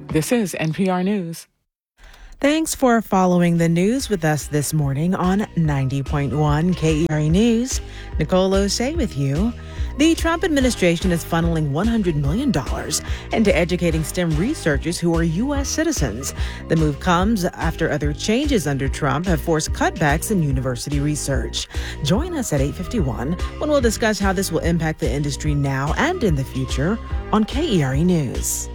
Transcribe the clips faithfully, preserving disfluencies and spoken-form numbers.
This is N P R News. Thanks for following the news with us this morning on ninety point one K E R A News. Nicole Osei with you. The Trump administration is funneling one hundred million dollars into educating STEM researchers who are U S citizens. The move comes after other changes under Trump have forced cutbacks in university research. Join us at eight fifty-one when we'll discuss how this will impact the industry now and in the future on K E R A News.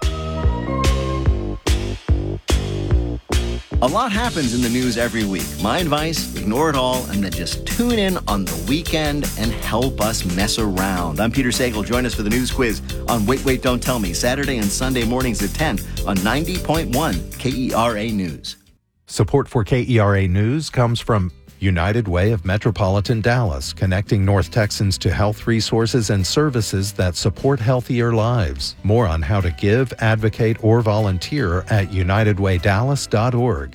A lot happens in the news every week. My advice, ignore it all and then just tune in on the weekend and help us mess around. I'm Peter Sagal. Join us for the news quiz on Wait, Wait, Don't Tell Me, Saturday and Sunday mornings at ten on ninety point one K E R A News. Support for K E R A News comes from United Way of Metropolitan Dallas, connecting North Texans to health resources and services that support healthier lives. More on how to give, advocate, or volunteer at united way dallas dot org.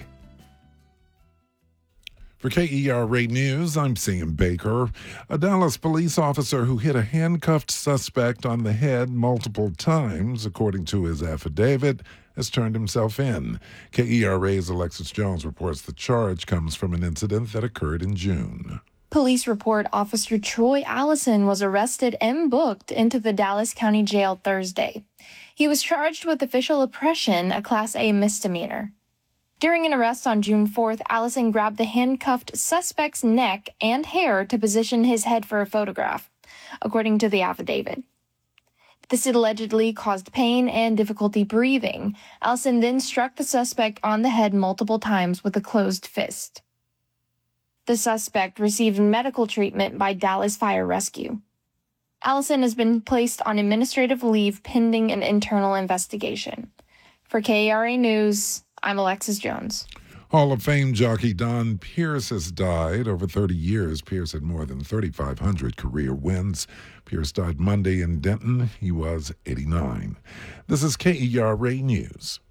For K E R A News, I'm Sam Baker. A Dallas police officer who hit a handcuffed suspect on the head multiple times, according to his affidavit, has turned himself in. K E R A's Alexis Jones reports the charge comes from an incident that occurred in June. Police report Officer Troy Allison was arrested and booked into the Dallas County Jail Thursday. He was charged with official oppression, a Class A misdemeanor. During an arrest on June fourth, Allison grabbed the handcuffed suspect's neck and hair to position his head for a photograph, according to the affidavit. This allegedly caused pain and difficulty breathing. Allison then struck the suspect on the head multiple times with a closed fist. The suspect received medical treatment by Dallas Fire Rescue. Allison has been placed on administrative leave pending an internal investigation. For K E R A News, I'm Alexis Jones. Hall of Fame jockey Don Pierce has died. Over thirty years, Pierce had more than thirty-five hundred career wins. Pierce died Monday in Denton. He was eighty-nine. This is K E R A News.